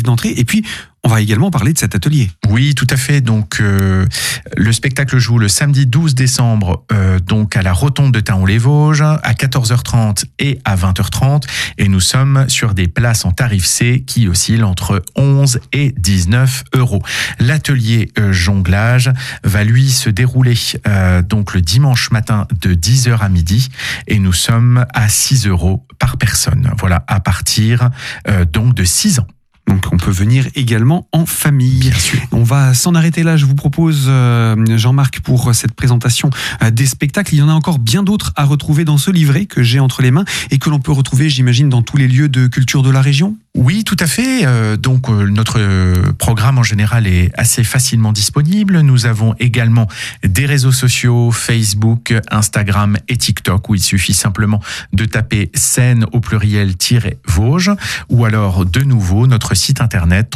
d'entrée. Et puis, on va également parler de cet atelier. Oui, tout à fait. Donc, le spectacle joue le samedi 12 décembre donc à la Rotonde de Taon-les-Vosges à 14h30 et à 20h30. Et nous sommes sur des places en tarif C qui oscillent entre 11 et 19 euros. L'atelier jonglage va lui se dérouler donc le dimanche matin de 10h à midi et nous sommes à 6 euros par personne. Voilà, à partir donc de 6 ans. Donc on peut venir également en famille. Bien sûr. On va s'en arrêter là. Je vous propose, Jean-Marc, pour cette présentation des spectacles. Il y en a encore bien d'autres à retrouver dans ce livret que j'ai entre les mains et que l'on peut retrouver, j'imagine, dans tous les lieux de culture de la région. Oui, tout à fait. Donc notre programme en général est assez facilement disponible. Nous avons également des réseaux sociaux, Facebook, Instagram et TikTok, où il suffit simplement de taper scène au pluriel-Vosges, ou alors de nouveau notre site internet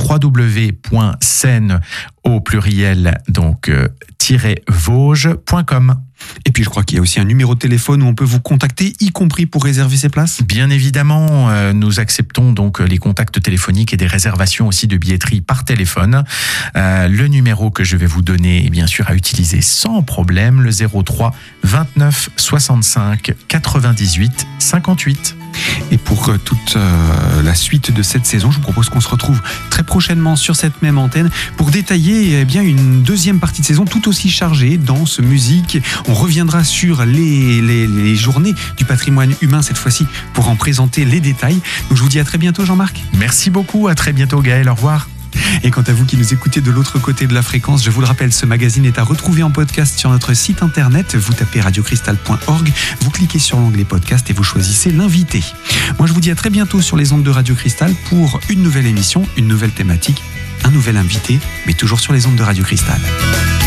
www.scène au pluriel donc -vosges.com. Et puis je crois qu'il y a aussi un numéro de téléphone où on peut vous contacter, y compris pour réserver ses places. Bien évidemment, nous acceptons donc les contacts téléphoniques et des réservations aussi de billetterie par téléphone. Le numéro que je vais vous donner est bien sûr à utiliser sans problème, le 03 29 65 98 58. Et pour toute la suite de cette saison, je vous propose qu'on se retrouve très prochainement sur cette même antenne pour détailler une deuxième partie de saison tout aussi chargée, danse, musique. On reviendra sur les journées du patrimoine humain cette fois-ci pour en présenter les détails. Donc je vous dis à très bientôt, Jean-Marc. Merci beaucoup, à très bientôt Gaël, au revoir. Et quant à vous qui nous écoutez de l'autre côté de la fréquence, je vous le rappelle, ce magazine est à retrouver en podcast sur notre site internet. Vous tapez radiocristal.org, vous cliquez sur l'onglet podcast et vous choisissez l'invité. Moi je vous dis à très bientôt sur les ondes de Radio Cristal pour une nouvelle émission, une nouvelle thématique, un nouvel invité, mais toujours sur les ondes de Radio Cristal.